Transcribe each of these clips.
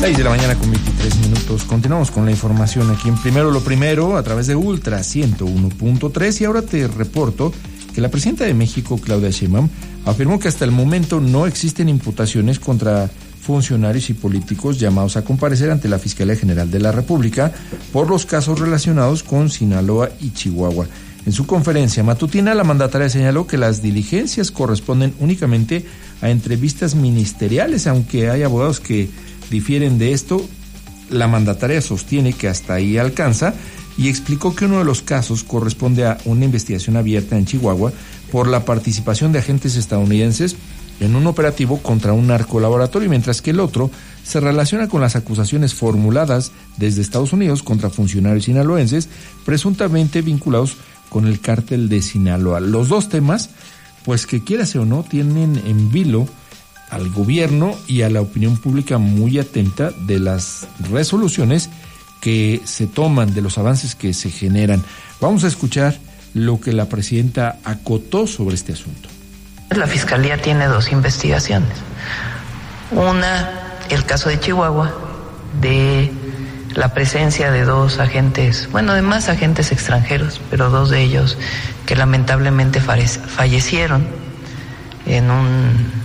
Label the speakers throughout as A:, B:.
A: 6 de la mañana con 23 minutos. Continuamos con la información aquí en Primero lo Primero a través de Ultra 101.3 y ahora te reporto que la presidenta de México, Claudia Sheinbaum, afirmó que hasta el momento no existen imputaciones contra funcionarios y políticos llamados a comparecer ante la Fiscalía General de la República por los casos relacionados con Sinaloa y Chihuahua. En su conferencia matutina, la mandataria señaló que las diligencias corresponden únicamente a entrevistas ministeriales, aunque hay abogados que difieren de esto. La mandataria sostiene que hasta ahí alcanza y explicó que uno de los casos corresponde a una investigación abierta en Chihuahua por la participación de agentes estadounidenses en un operativo contra un narcolaboratorio, mientras que el otro se relaciona con las acusaciones formuladas desde Estados Unidos contra funcionarios sinaloenses presuntamente vinculados con el cártel de Sinaloa. Los dos temas, pues que quieras o no, tienen en vilo al gobierno y a la opinión pública muy atenta de las resoluciones que se toman, de los avances que se generan. Vamos a escuchar lo que la presidenta acotó sobre este asunto.
B: La Fiscalía tiene dos investigaciones. Una, el caso de Chihuahua, de la presencia de dos agentes, bueno, de más agentes extranjeros, pero dos de ellos que lamentablemente fallecieron en un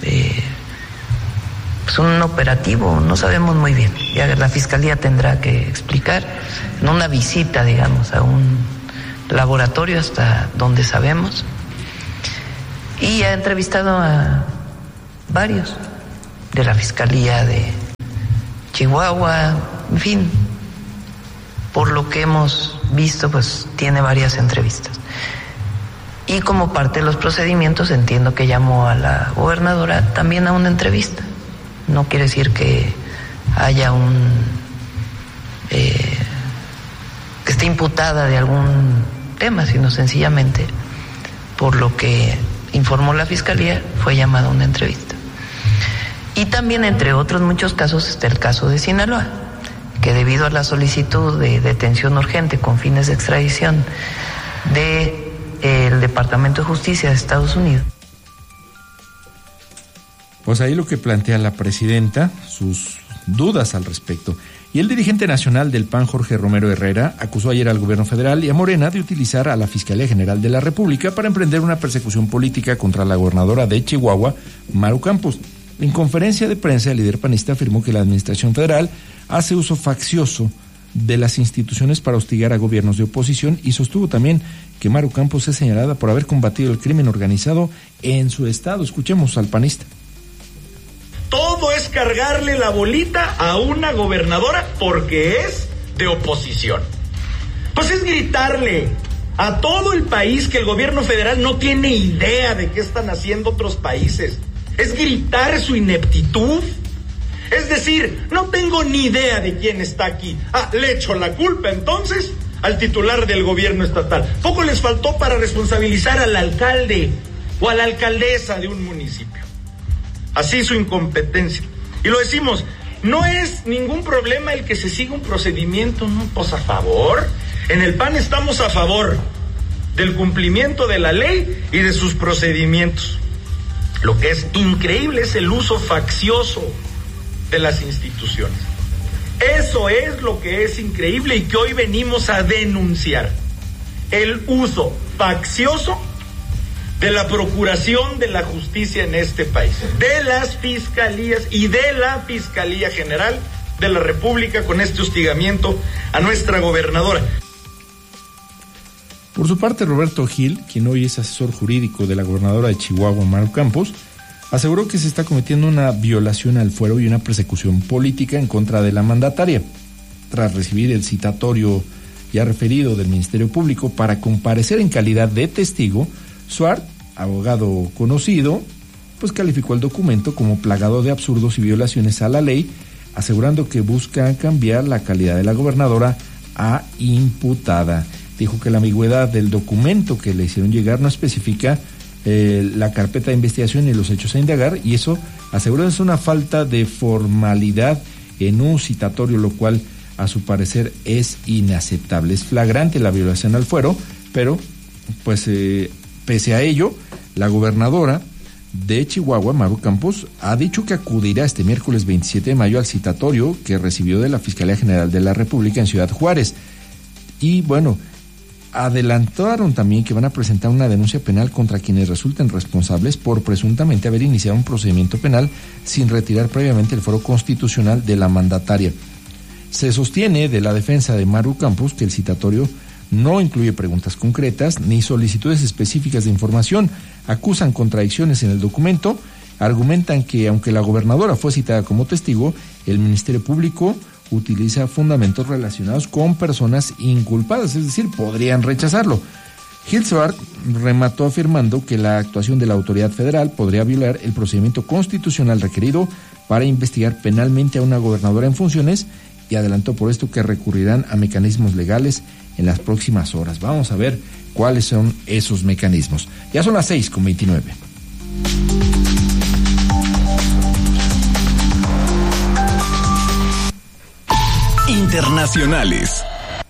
B: operativo, no sabemos muy bien, ya la Fiscalía tendrá que explicar, en una visita, digamos, a un laboratorio hasta donde sabemos, y ha entrevistado a varios de la Fiscalía de Chihuahua, en fin, por lo que hemos visto, pues tiene varias entrevistas. Y como parte de los procedimientos, entiendo que llamó a la gobernadora también a una entrevista. No quiere decir que haya que esté imputada de algún tema, sino sencillamente, por lo que informó la Fiscalía, fue llamada a una entrevista. Y también, entre otros muchos casos, está el caso de Sinaloa, que debido a la solicitud de detención urgente con fines de extradición del Departamento de Justicia de Estados Unidos.
A: Pues ahí lo que plantea la presidenta, sus dudas al respecto. Y el dirigente nacional del PAN, Jorge Romero Herrera, acusó ayer al gobierno federal y a Morena de utilizar a la Fiscalía General de la República para emprender una persecución política contra la gobernadora de Chihuahua, Maru Campos. En conferencia de prensa, el líder panista afirmó que la administración federal hace uso faccioso de las instituciones para hostigar a gobiernos de oposición y sostuvo también que Maru Campos es señalada por haber combatido el crimen organizado en su estado. Escuchemos al panista.
C: Todo es cargarle la bolita a una gobernadora porque es de oposición. Pues es gritarle a todo el país que el gobierno federal no tiene idea de qué están haciendo otros países. Es gritar su ineptitud. Es decir, no tengo ni idea de quién está aquí. Le echo la culpa entonces al titular del gobierno estatal. Poco les faltó para responsabilizar al alcalde o a la alcaldesa de un municipio. Así su incompetencia. Y lo decimos, no es ningún problema el que se siga un procedimiento, no, pues a favor. En el PAN estamos a favor del cumplimiento de la ley y de sus procedimientos. Lo que es increíble es el uso faccioso de las instituciones. Eso es lo que es increíble y que hoy venimos a denunciar. El uso faccioso de la procuración de la justicia en este país, de las fiscalías y de la Fiscalía General de la República con este hostigamiento a nuestra gobernadora.
A: Por su parte, Roberto Gil, quien hoy es asesor jurídico de la gobernadora de Chihuahua, Maru Campos, aseguró que se está cometiendo una violación al fuero y una persecución política en contra de la mandataria. Tras recibir el citatorio ya referido del Ministerio Público para comparecer en calidad de testigo, Suárez, abogado conocido, pues calificó el documento como plagado de absurdos y violaciones a la ley, asegurando que busca cambiar la calidad de la gobernadora a imputada. Dijo que la ambigüedad del documento que le hicieron llegar no especifica la carpeta de investigación y los hechos a indagar, y eso aseguró es una falta de formalidad en un citatorio, lo cual a su parecer es inaceptable. Es flagrante la violación al fuero, pero pues pese a ello, la gobernadora de Chihuahua, Maru Campos, ha dicho que acudirá este miércoles 27 de mayo al citatorio que recibió de la Fiscalía General de la República en Ciudad Juárez. Y bueno, adelantaron también que van a presentar una denuncia penal contra quienes resulten responsables por presuntamente haber iniciado un procedimiento penal sin retirar previamente el foro constitucional de la mandataria. Se sostiene de la defensa de Maru Campos que el citatorio no incluye preguntas concretas ni solicitudes específicas de información. Acusan contradicciones en el documento, argumentan que aunque la gobernadora fue citada como testigo, el Ministerio Público utiliza fundamentos relacionados con personas inculpadas, es decir, podrían rechazarlo. Hilsbart remató afirmando que la actuación de la autoridad federal podría violar el procedimiento constitucional requerido para investigar penalmente a una gobernadora en funciones y adelantó por esto que recurrirán a mecanismos legales en las próximas horas. Vamos a ver cuáles son esos mecanismos. Ya son las 6:29.
D: Internacionales.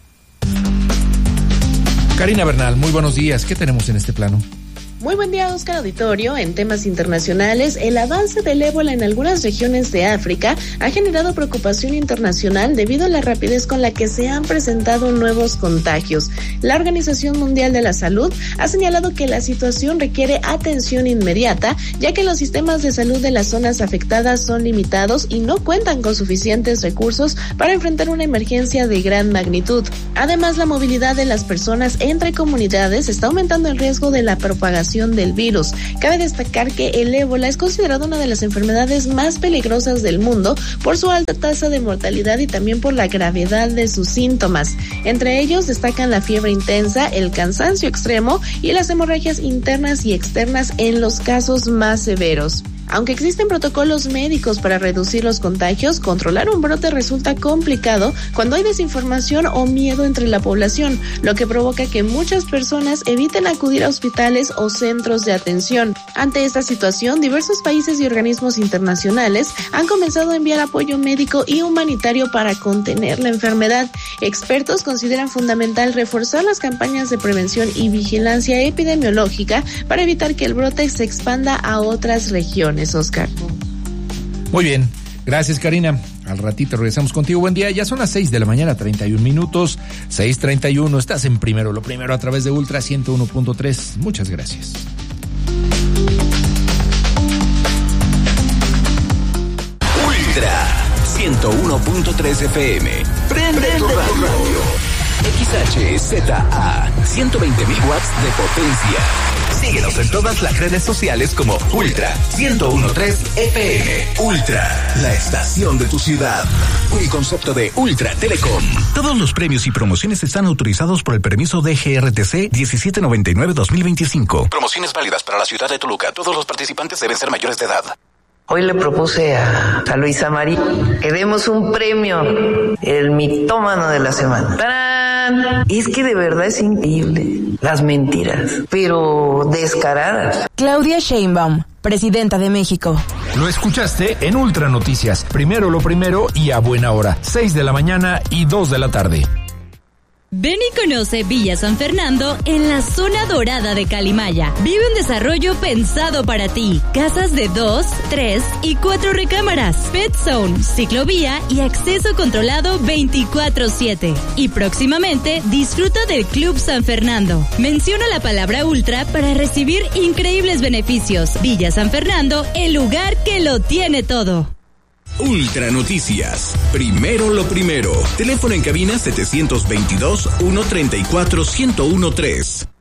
A: Karina Bernal, muy buenos días. ¿Qué tenemos en este plano?
E: Muy buen día, Oscar Auditorio. En temas internacionales, el avance del ébola en algunas regiones de África ha generado preocupación internacional debido a la rapidez con la que se han presentado nuevos contagios. La Organización Mundial de la Salud ha señalado que la situación requiere atención inmediata, ya que los sistemas de salud de las zonas afectadas son limitados y no cuentan con suficientes recursos para enfrentar una emergencia de gran magnitud. Además, la movilidad de las personas entre comunidades está aumentando el riesgo de la propagación del virus. Cabe destacar que el ébola es considerado una de las enfermedades más peligrosas del mundo por su alta tasa de mortalidad y también por la gravedad de sus síntomas. Entre ellos destacan la fiebre intensa, el cansancio extremo y las hemorragias internas y externas en los casos más severos. Aunque existen protocolos médicos para reducir los contagios, controlar un brote resulta complicado cuando hay desinformación o miedo entre la población, lo que provoca que muchas personas eviten acudir a hospitales o centros de atención. Ante esta situación, diversos países y organismos internacionales han comenzado a enviar apoyo médico y humanitario para contener la enfermedad. Expertos consideran fundamental reforzar las campañas de prevención y vigilancia epidemiológica para evitar que el brote se expanda a otras regiones. Oscar.
A: Muy bien, gracias Karina. Al ratito regresamos contigo. Buen día, ya son las 6:31, 6:31. Estás en Primero lo Primero a través de Ultra 101.3. Muchas gracias.
D: Ultra 101.3 FM. Prende tu radio. XHZA 120.000 watts de potencia. Síguenos en todas las redes sociales como Ultra 101.3 FM. Ultra, la estación de tu ciudad. Un concepto de Ultra Telecom. Todos los premios y promociones están autorizados por el permiso de GRTC 1799-2025. Promociones válidas para la ciudad de Toluca. Todos los participantes deben ser mayores de edad.
B: Hoy le propuse a Luisa María que demos un premio, el mitómano de la semana. ¡Tarán! Es que de verdad es increíble las mentiras, pero descaradas.
F: Claudia Sheinbaum, presidenta de México.
A: Lo escuchaste en Ultra Noticias. Primero lo primero y a buena hora. 6 de la mañana y 2 de la tarde.
G: Ven y conoce Villa San Fernando en la zona dorada de Calimaya. Vive un desarrollo pensado para ti. Casas de 2, 3 y 4 recámaras. Pet Zone, ciclovía y acceso controlado 24/7. Y próximamente disfruta del Club San Fernando. Menciona la palabra Ultra para recibir increíbles beneficios. Villa San Fernando, el lugar que lo tiene todo.
D: Ultra Noticias. Primero lo primero. Teléfono en cabina 722-134-1013.